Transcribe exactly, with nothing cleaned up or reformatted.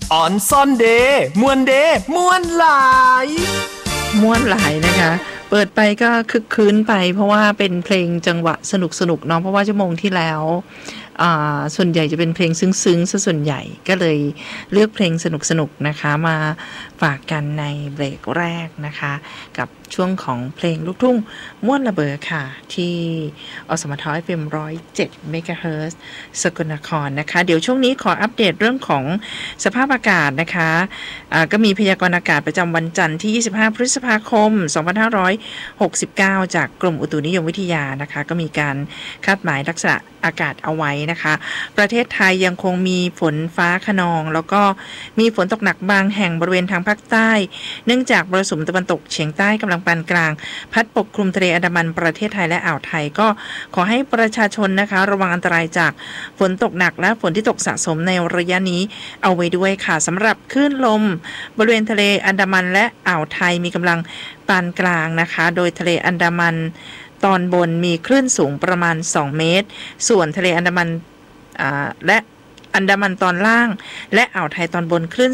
ออนซ่อนเดย์มวนเดย์มวนหลายม่วนหลายนะคะเปิดไปก็คึกคืนไปเพราะว่าเป็นเพลงจังหวะสนุกสนุกเนาะเพราะว่าชั่วโมงที่แล้วส่วนใหญ่จะเป็นเพลงซึ้งๆซะส่วนใหญ่ก็เลยเลือกเพลงสนุกๆนะคะมาฝากกันในเบรกแรกนะคะกับช่วงของเพลงลูกทุ่งม่วนระเบิดค่ะที่อสมท เอฟ เอ็ม หนึ่งร้อยเจ็ด เมกะเฮิรตซ์สกลนครนะคะเดี๋ยวช่วงนี้ขออัปเดตเรื่องของสภาพอากาศนะคะก็มีพยากรณ์อากาศประจำวันจันทร์ที่ยี่สิบห้าพฤษภาคมสองพันห้าร้อยหกสิบเก้าจากกรมอุตุนิยมวิทยานะคะก็มีการคาดหมายลักษณะอากาศเอาไว้นะคะประเทศไทยยังคงมีฝนฟ้าคะนองแล้วก็มีฝนตกหนักบางแห่งบริเวณทางภาคใต้เนื่องจากมรสุมตะวันตกเฉียงใต้กำลังปานกลางพัดปกคลุมทะเลอันดามันประเทศไทยและอ่าวไทยก็ขอให้ประชาชนนะคะระวังอันตรายจากฝนตกหนักและฝนที่ตกสะสมในระยะนี้เอาไว้ด้วยค่ะสำหรับคลื่นลมบริเวณทะเลอันดามันและอ่าวไทยมีกำลังปานกลางนะคะโดยทะเลอันดามันตอนบนมีคลื่นสูงประมาณสองเมตรส่วนทะเลอันดามันและอันดามันตอนล่างและอ่าวไทยตอนบนคลื่น